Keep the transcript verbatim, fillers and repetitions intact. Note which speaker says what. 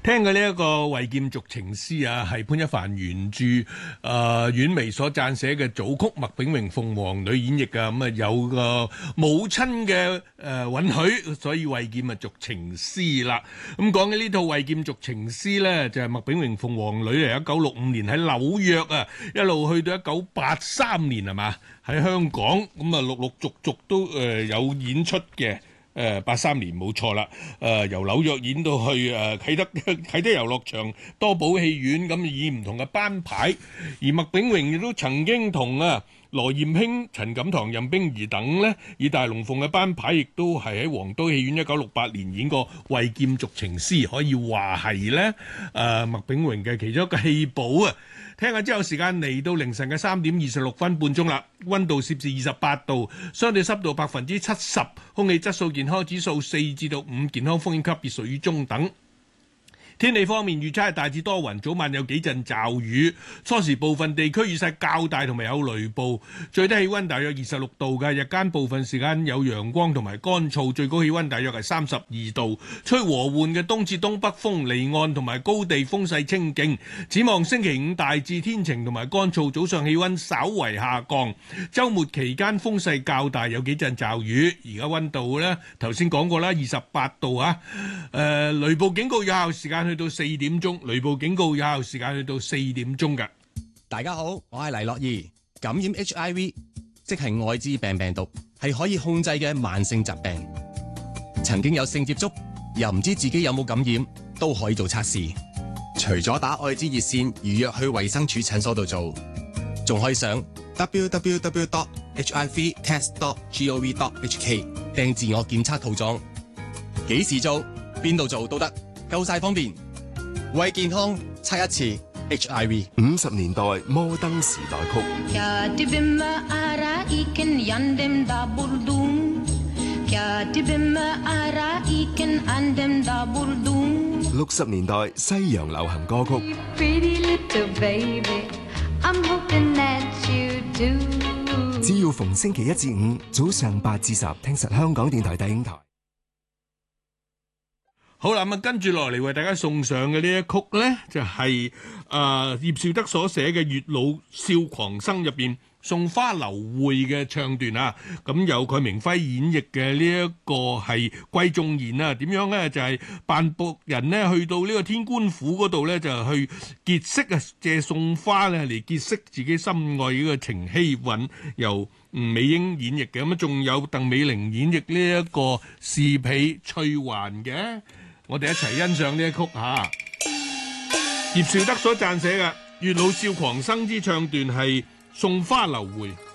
Speaker 1: 聽嘅呢一個《為劍續情詩》啊，係潘一帆原著，誒、呃、阮薇所撰寫嘅組曲，麥炳榮、鳳凰女演繹嘅，咁啊有個母親嘅誒允許，所以《為劍啊續情詩》啦。咁講嘅呢套《為劍續情詩》咧，就係、是、麥炳榮、鳳凰女嚟，一九六五年喺紐約啊，一路去到一九八三年係嘛，喺香港咁啊陸陸續續都誒、呃、有演出嘅。誒八三年冇錯啦，誒、呃、由紐約演到去誒啟德啟德遊樂場多寶戲院，咁以唔同嘅班牌，而麥炳榮亦都曾經同啊羅艷卿、陳錦棠、任冰兒等呢，以大龍鳳嘅班牌，亦都係喺皇都戲院一九六八年演過《為劍續情詩》，可以話係呢誒麥炳榮嘅其中一個戲寶啊！聽下之後，時間嚟到凌晨嘅三點二十六分半鐘啦，溫度攝氏二十八度，相對濕度百分之七十，空氣質素健康指數四至到五，健康風險級別屬於中等。天氣方面，預測係大致多雲，早晚有幾陣驟雨，初時部分地區雨勢較大同埋有雷暴，最低氣溫大約二十六度嘅，日間部分時間有陽光同埋乾燥，最高氣溫大約係三十二度，吹和緩嘅東至東北風，離岸同埋高地風勢清勁。展望星期五大致天晴同埋乾燥，早上氣溫稍為下降，週末期間風勢較大，有幾陣驟雨。而家溫度呢，頭先講過啦，二十八度啊，誒、呃、雷暴警告有效時間去到四點鐘，雷暴警告有效時間去到四點鐘㗎。
Speaker 2: 大家好，我係黎樂兒。感染 H I V 即係愛滋病病毒，係可以控制嘅慢性疾病。曾經有性接觸又唔知自己有冇感染，都可以做測試。除咗打愛滋熱線預約去衛生署診所度做，仲可以上 w w w dot h i v test dot gov dot h k 訂自我檢測套裝。幾時做，邊度做都得，夠晒方便。為健康測一次 H I V。
Speaker 3: 五十年代摩登時代曲。六十年代西洋流行歌曲。只要逢星期一至五早上八至十，聽實香港電台第五台。
Speaker 1: 好啦，咁啊，跟住落嚟為大家送上嘅呢一曲呢，就係、是、誒、呃、葉紹德所寫嘅《月老笑狂生》入邊送花流會嘅唱段啊，咁由佢明輝演繹嘅呢一個係季仲賢啊，點樣呢？就係、是、扮僕人呢，去到呢個天官府嗰度呢，就去結識啊，借送花呢嚟結識自己心愛嘅個程希韻，由吳美英演繹嘅，咁啊仲有鄧美玲演繹呢一個侍婢翠環嘅。我哋一齊欣賞呢一曲嚇，葉紹德所撰寫嘅《月老笑狂生》之唱段係《送花流會》。